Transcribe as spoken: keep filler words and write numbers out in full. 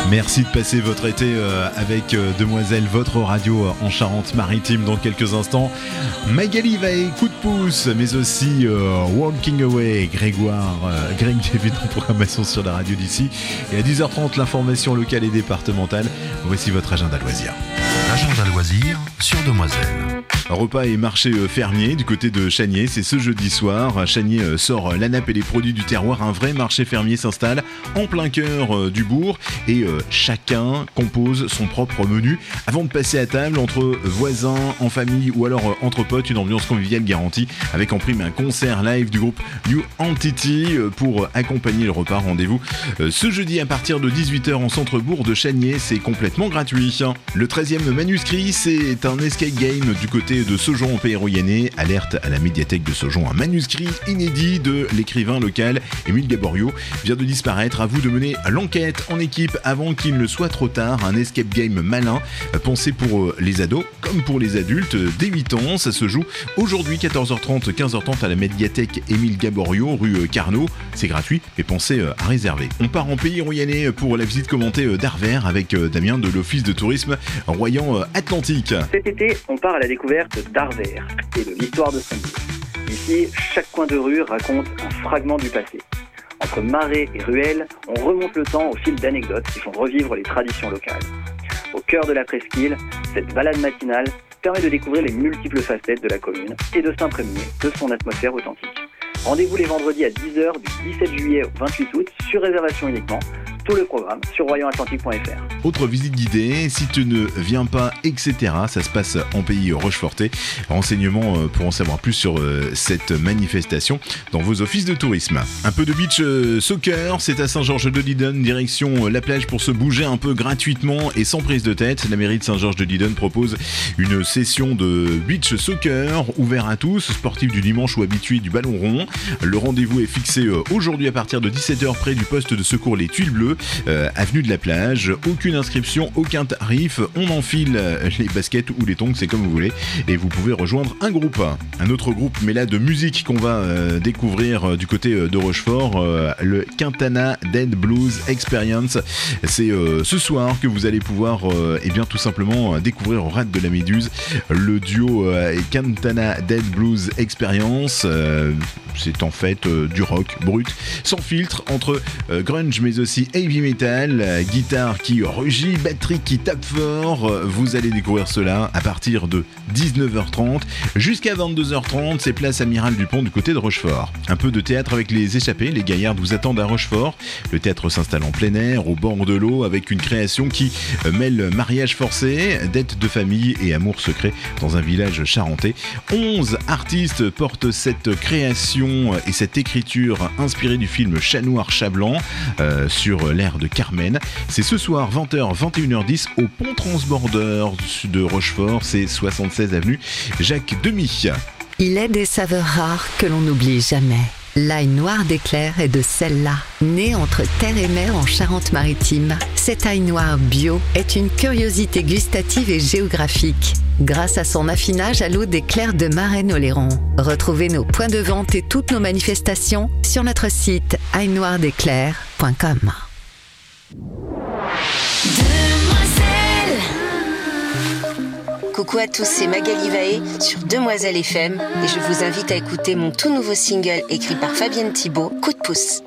Merci de passer votre été euh, avec euh, Demoiselle, votre radio euh, en Charente-Maritime. Dans quelques instants, Magali Vaé, coup de pouce, mais aussi euh, Walking Away, Grégoire, euh, Greg David en programmation sur la radio d'ici. Et à dix heures trente, l'information locale et départementale. Voici votre agenda loisirs. Agenda loisirs sur Demoiselle. Repas et marché fermier du côté de Chaniers, c'est ce jeudi soir. Chaniers sort la nappe et les produits du terroir. Un vrai marché fermier s'installe en plein cœur du bourg et euh, chacun compose son propre menu. Avant de passer à table, entre voisins, en famille ou alors euh, entre potes, une ambiance conviviale garantie avec en prime un concert live du groupe New Entity euh, pour accompagner le repas. Rendez-vous euh, ce jeudi à partir de dix-huit heures en centre-bourg de Chaniers, c'est complètement gratuit. Le treizième manuscrit, c'est un escape game du côté de Saujon en Pays Royannais. Alerte à la médiathèque de Saujon, un manuscrit inédit de l'écrivain local Émile Gaborio vient de disparaître. À vous de mener l'enquête en équipe avant qu'il ne soit trop tard. Un escape game malin pensé pour les ados comme pour les adultes dès huit ans. Ça se joue aujourd'hui quatorze heures trente, quinze heures trente à la médiathèque Émile Gaborio, rue Carnot. C'est gratuit mais pensez à réserver. On part en Pays Royannais pour la visite commentée d'Arvers avec Damien de l'Office de tourisme Royan Atlantique. Cet été, on part à la découverte d'Arvers et de l'histoire de son bourg. Ici, chaque coin de rue raconte un fragment du passé. Entre marais et ruelles, on remonte le temps au fil d'anecdotes qui font revivre les traditions locales. Au cœur de la presqu'île, cette balade matinale permet de découvrir les multiples facettes de la commune et de s'imprégner de son atmosphère authentique. Rendez-vous les vendredis à dix heures du dix-sept juillet au vingt-huit août, sur réservation uniquement. Tout le programme sur royan atlantique point f r. Autre visite guidée, si tu ne viens pas, et cetera. Ça se passe en pays rochefortais. Renseignements pour en savoir plus sur cette manifestation dans vos offices de tourisme. Un peu de beach soccer, c'est à Saint-Georges-de-Lidon, direction la plage pour se bouger un peu gratuitement et sans prise de tête. La mairie de Saint-Georges-de-Lidon propose une session de beach soccer ouvert à tous, sportifs du dimanche ou habitués du ballon rond. Le rendez-vous est fixé aujourd'hui à partir de dix-sept heures près du poste de secours Les Tuiles Bleues. Euh, avenue de la Plage, aucune inscription, aucun tarif, on enfile les baskets ou les tongs, c'est comme vous voulez, et vous pouvez rejoindre un groupe. Un autre groupe, mais là de musique qu'on va euh, découvrir euh, du côté euh, de Rochefort, euh, le Quintana Dead Blues Experience. C'est euh, ce soir que vous allez pouvoir euh, eh bien, tout simplement découvrir au Rad de la Méduse le duo euh, Quintana Dead Blues Experience. Euh, c'est en fait euh, du rock brut, sans filtre, entre euh, grunge mais aussi heavy metal, euh, guitare qui rugit, batterie qui tape fort. Euh, vous allez découvrir cela à partir de dix-neuf heures trente jusqu'à vingt-deux heures trente. C'est place Amiral Dupont du côté de Rochefort. Un peu de théâtre avec les échappés, les gaillards vous attendent à Rochefort. Le théâtre s'installe en plein air, au bord de l'eau, avec une création qui euh, mêle mariage forcé, dette de famille et amour secret dans un village charentais. onze artistes portent cette création et cette écriture inspirée du film Chat Noir, Chat Blanc euh, sur l'air de Carmen. C'est ce soir vingt heures, vingt et une heures dix au pont transbordeur de Rochefort, c'est soixante-seize avenue Jacques Demy. Il est des saveurs rares que l'on n'oublie jamais. L'ail noir d'Éclair est de celle-là. Né entre terre et mer en Charente-Maritime, cet ail noir bio est une curiosité gustative et géographique. Grâce à son affinage à l'eau d'Éclair de Marennes-Oléron. Retrouvez nos points de vente et toutes nos manifestations sur notre site ail noir d'éclair point com. Coucou à tous, c'est Magali Vaé sur Demoiselle F M et je vous invite à écouter mon tout nouveau single écrit par Fabienne Thibault, Coup de pouce.